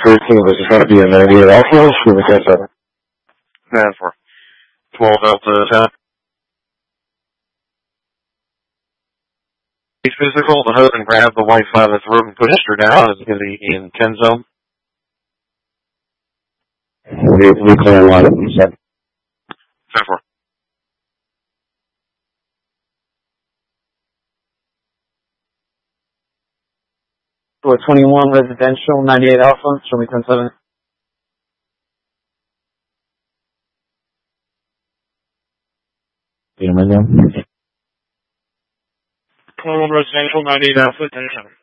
13, this is going to be a 98 Alpha, should we catch up? 9-4. 12 Delta 10. He's physical, the hood and grab the white side of the throat and push her down. Is he in 10 zone? We clear line up, you said. 10-4. Floor 21, residential, 98 Alpha, show me 10-7. You know, 21 residential, 98 Alpha, 10-7.